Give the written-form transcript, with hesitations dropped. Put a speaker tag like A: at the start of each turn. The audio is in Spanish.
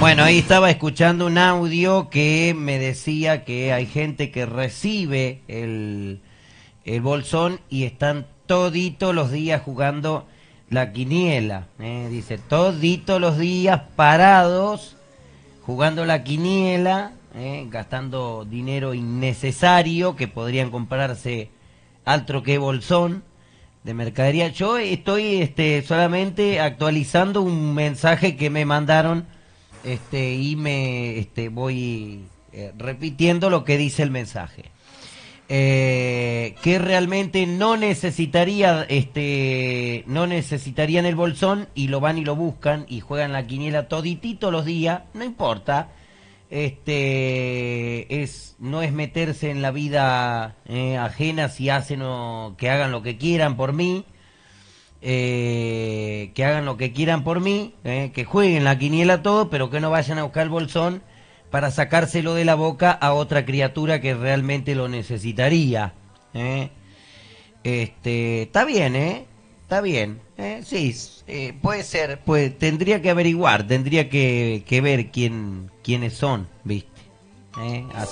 A: Bueno, ahí estaba escuchando un audio que me decía que hay gente que recibe el bolsón y están toditos los días jugando la quiniela. Dice, toditos los días parados jugando la quiniela, gastando dinero innecesario que podrían comprarse altro que bolsón de mercadería. Yo estoy solamente actualizando un mensaje que me mandaron y me voy repitiendo lo que dice el mensaje. Que realmente no necesitaría no necesitarían el bolsón y lo van y lo buscan y juegan la quiniela toditito los días, no importa. No es meterse en la vida ajena si hacen o que hagan lo que quieran por mí. Que hagan lo que quieran por mí, que jueguen la quiniela todo, pero que no vayan a buscar el bolsón para sacárselo de la boca a otra criatura que realmente lo necesitaría. Está bien, está bien. Sí, puede ser, pues tendría que averiguar, tendría que ver quiénes son, ¿viste?